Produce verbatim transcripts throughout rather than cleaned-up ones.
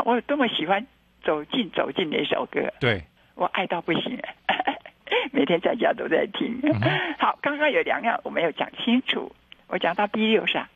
我多么喜欢走近走近那首歌， 对， 我爱到不行，每天在家都在听。嗯、好，刚刚有两样我没有讲清楚，我讲到 B 六 上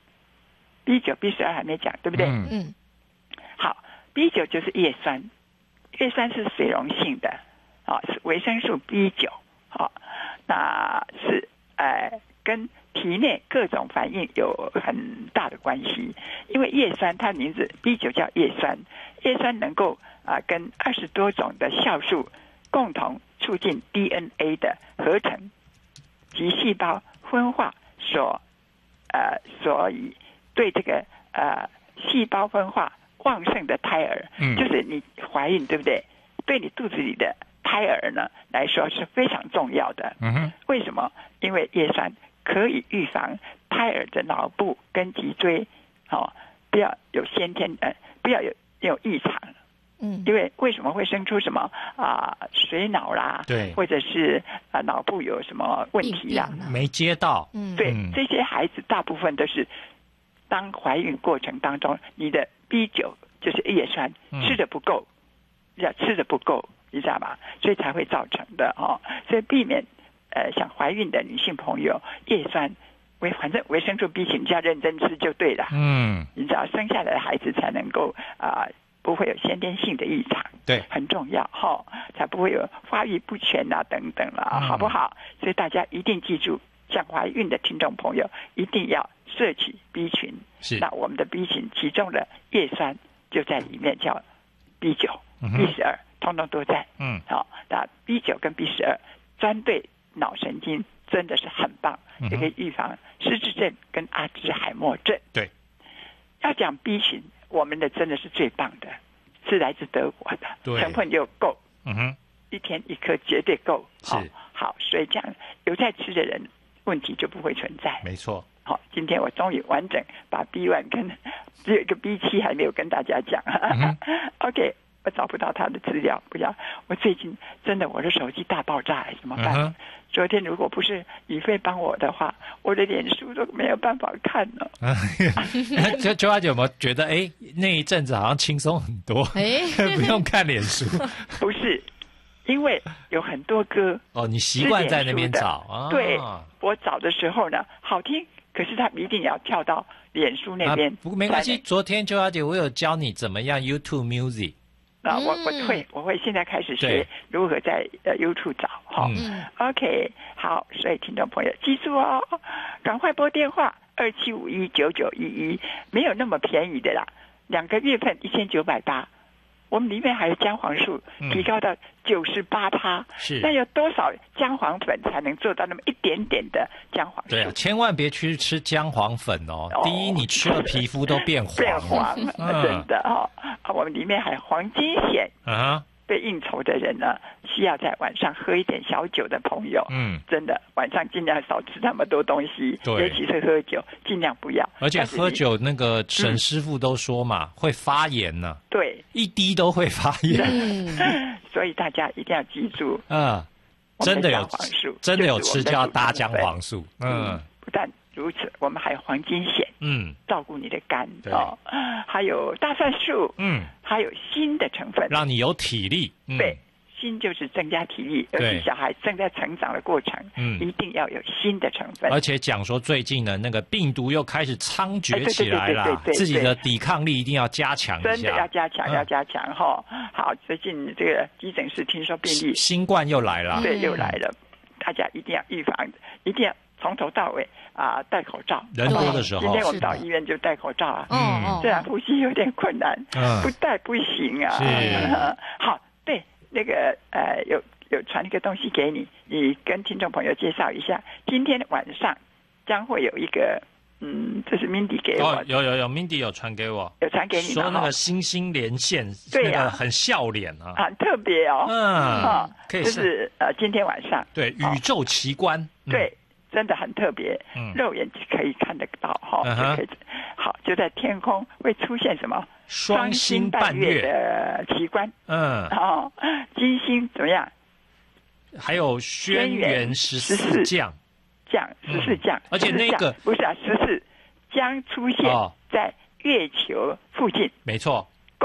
，B 九、B 十二还没讲，对不对？ 嗯嗯。 好 ，B 九 就是叶酸，叶酸是水溶性的，啊，是维生素 B 九，好，那是呃跟体内各种反应有很大的关系。因为叶酸它名字 B 九 叫叶酸，叶酸能够啊、呃、跟二十多种的酵素共同促进 D N A 的合成及细胞分化所呃所以对这个呃细胞分化旺盛的胎儿，嗯，就是你怀孕对不对？对你肚子里的胎儿呢来说是非常重要的。嗯哼，为什么？因为叶酸可以预防胎儿的脑部跟脊椎，哦，不要有先天呃，不要有有异常。嗯，因为为什么会生出什么啊、呃、水脑啦， 对， 或者是啊、呃、脑部有什么问题啦， 没接到。 嗯，对，嗯、这些孩子大部分都是当怀孕过程当中，你的 B 九 就是叶酸、嗯、吃的不够，要吃的不够，你知道吗？所以才会造成的哦。所以避免呃想怀孕的女性朋友叶酸。维反正维生素 B 群，你要认真吃就对了。嗯，你知道生下来的孩子才能够啊、呃、不会有先天性的异常， 对， 很重要哈、哦，才不会有发育不全啊等等啦、嗯，好不好？所以大家一定记住，像怀孕的听众朋友一定要摄取 B 群。 是， 那我们的 B 群其中的叶酸就在里面，叫 B 九、嗯、B 十二，通通都在。嗯，好、哦，那 B 九 跟 B 十二专对脑神经。真的是很棒，也可以预防失智症跟阿兹海默症。 对， 要讲 B 群，我们的真的是最棒的，是来自德国的，成分又够，嗯哼，一天一颗绝对够。 是、哦、 好，所以讲有在吃的人，问题就不会存在。 没错。 好，今天我终于完整把 B 一 跟只有一个 B 七 还没有跟大家讲。嗯、OK。我找不到他的资料，不要！我最近真的我的手机大爆炸，怎么办？嗯、昨天如果不是宇飞帮我的话，我的脸书都没有办法看了。 就就阿姐有没有觉得，哎，那一阵子好像轻松很多，不用看脸书？ 不是，因为有很多歌哦，你习惯在那边找啊？ 对，我找的时候呢，好听，可是他一定要跳到脸书那边。 啊、不过没关系，昨天就阿姐我有教你怎么样 YouTube Music。 啊，我我会我会现在开始学如何在呃 YouTube 找哈、嗯。OK， 好，所以听众朋友记住哦，赶快拨电话二七五一九九一一，没有那么便宜的啦，两个月份一千九百八。我们里面还有姜黄素，提高到九十八趴， 是。 那有多少姜黄粉才能做到那么一点点的姜黄素？ 对啊，千万别去吃姜黄粉哦。哦第一，你吃了皮肤都变黄， 变黄，嗯、真的哈、哦。我们里面还有黄金烯啊。被应酬的人呢，需要在晚上喝一点小酒的朋友，嗯，真的晚上尽量少吃那么多东西，尤其是喝酒，尽量不要。 而且喝酒那个沈师傅都说嘛，嗯、会发炎呢、啊， 对， 一滴都会发炎， 嗯、所以大家一定要记住， 嗯，真的有真的有吃就要搭姜黄素，嗯， 嗯不但如此，我们还有黄金烯，嗯，照顾你的肝哦，还有大蒜素，嗯，还有锌的成分， 让你有体力。 嗯、对，锌就是增加体力，尤其小孩正在成长的过程，嗯，一定要有锌的成分。 而且讲说最近的那个病毒又开始猖獗起来了，自己的抵抗力一定要加强一下， 真的要加强，嗯、要加强哈、哦。好，最近这个急诊室听说病例新冠又来了， 对，又来了，大家一定要预防，一定要。从头到尾啊、呃，戴口罩。 人多的时候， 今天我们到医院就戴口罩啊。嗯，虽然呼吸有点困难，嗯，不戴不行啊。是。好，对，那个呃，有有传一个东西给你，你跟听众朋友介绍一下。今天晚上将会有一个，嗯，这是 Mindy 给我、 哦，有有有 Mindy 有传给我， 有传给你， 说那个星星连线， 对呀、那个，很笑脸啊， 很特别哦。嗯， 啊，可以是， 就是呃，今天晚上， 对，宇宙奇观， 嗯、对。真的很特别，嗯，肉眼可以看得到哈、哦，就可以。好，就在天空会出现什么双星半月的奇观，嗯，哦，金星怎么样？ 还有轩辕十四将， 将十四将， 而且那个不是啊，十四将出现在月球附近， 没错。